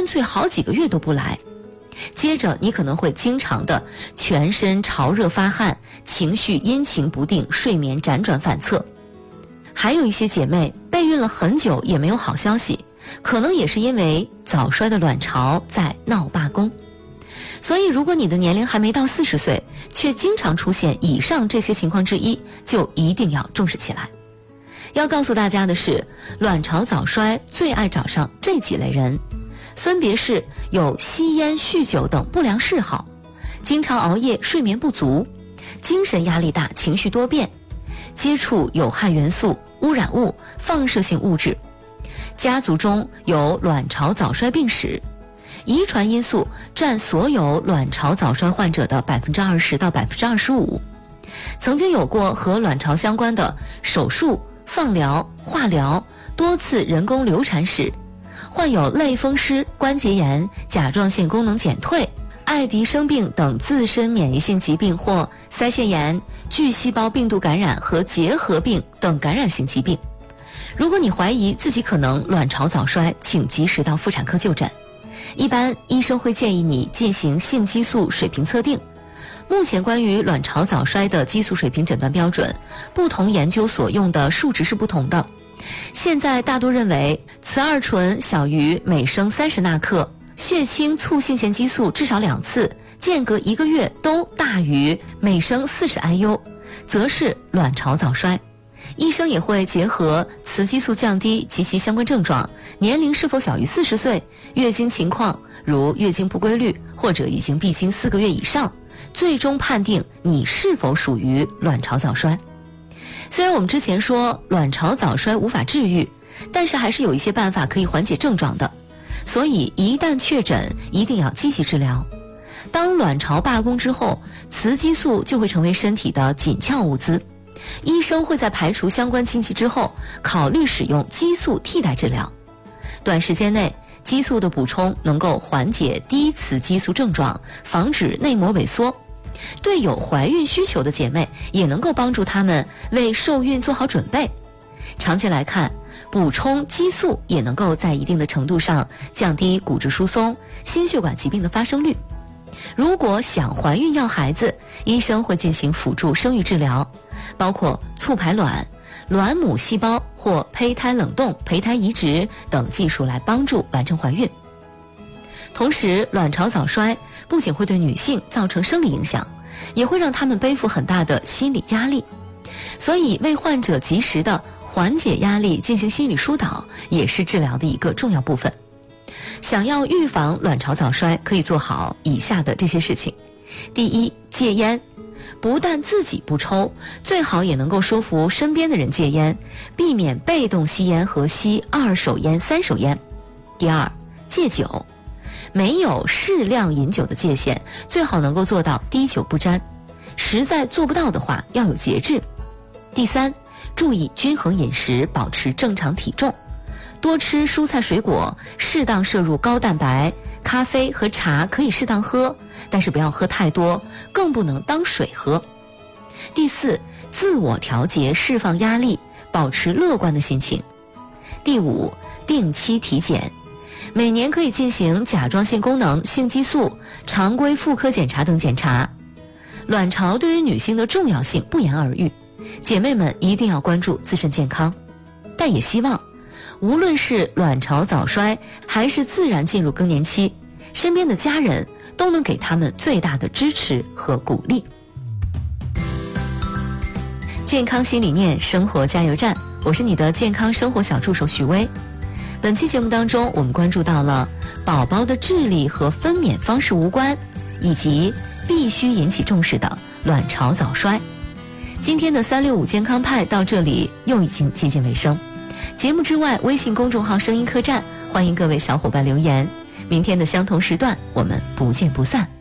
脆好几个月都不来。接着你可能会经常的全身潮热发汗，情绪阴晴不定，睡眠辗转反侧。还有一些姐妹备孕了很久也没有好消息，可能也是因为早衰的卵巢在闹罢工。所以如果你的年龄还没到40岁，却经常出现以上这些情况之一，就一定要重视起来。要告诉大家的是，卵巢早衰最爱找上这几类人，分别是有吸烟、酗酒等不良嗜好，经常熬夜、睡眠不足，精神压力大、情绪多变，接触有害元素、污染物、放射性物质，家族中有卵巢早衰病史，遗传因素占所有卵巢早衰患者的20%到25%，曾经有过和卵巢相关的手术、放疗、化疗、多次人工流产史，患有类风湿、关节炎、甲状腺功能减退、爱迪生病等自身免疫性疾病或腮腺炎、巨细胞病毒感染和结核病等感染性疾病。如果你怀疑自己可能卵巢早衰，请及时到妇产科就诊。一般医生会建议你进行性激素水平测定。目前关于卵巢早衰的激素水平诊断标准，不同研究所用的数值是不同的。现在大多认为雌二醇小于每升30纳克，血清促性腺激素至少2次，间隔1个月都大于每升40 IU， 则是卵巢早衰。医生也会结合雌激素降低及其相关症状、年龄是否小于40岁、月经情况，如月经不规律或者已经闭经4个月以上，最终判定你是否属于卵巢早衰。虽然我们之前说卵巢早衰无法治愈，但是还是有一些办法可以缓解症状的，所以一旦确诊，一定要积极治疗。当卵巢罢工之后，雌激素就会成为身体的紧俏物资，医生会在排除相关禁忌之后，考虑使用激素替代治疗。短时间内，激素的补充能够缓解低雌激素症状，防止内膜萎缩。对有怀孕需求的姐妹，也能够帮助她们为受孕做好准备。长期来看，补充激素也能够在一定的程度上降低骨质疏松、心血管疾病的发生率。如果想怀孕要孩子，医生会进行辅助生育治疗，包括促排卵、卵母细胞或胚胎冷冻、胚胎移植等技术来帮助完成怀孕。同时，卵巢早衰不仅会对女性造成生理影响，也会让她们背负很大的心理压力。所以，为患者及时的缓解压力，进行心理疏导，也是治疗的一个重要部分。想要预防卵巢早衰，可以做好以下的这些事情。第一，戒烟。不但自己不抽，最好也能够说服身边的人戒烟，避免被动吸烟和吸2手烟、3手烟。第二，戒酒。没有适量饮酒的界限，最好能够做到滴酒不沾，实在做不到的话，要有节制。第三，注意均衡饮食，保持正常体重，多吃蔬菜水果，适当摄入高蛋白，咖啡和茶可以适当喝，但是不要喝太多，更不能当水喝。第四，自我调节，释放压力，保持乐观的心情。第五，定期体检。每年可以进行甲状腺功能、性激素、常规妇科检查等检查。卵巢对于女性的重要性不言而喻，姐妹们一定要关注自身健康。但也希望，无论是卵巢早衰还是自然进入更年期，身边的家人都能给他们最大的支持和鼓励。健康新理念，生活加油站，我是你的健康生活小助手许薇。本期节目当中，我们关注到了宝宝的智力和分娩方式无关，以及必须引起重视的卵巢早衰。今天的365健康派到这里又已经接近尾声。节目之外，微信公众号声音客栈，欢迎各位小伙伴留言。明天的相同时段，我们不见不散。